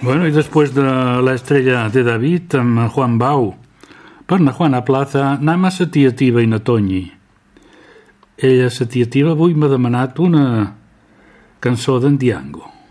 Bueno, i després de l'Estrella de David amb Juan Bau, per na Juana Plaza anem a sa tia Tiva i na Tonyi. Ella, sa tia Tiva, avui m'ha demanat una cançó d'en Diango.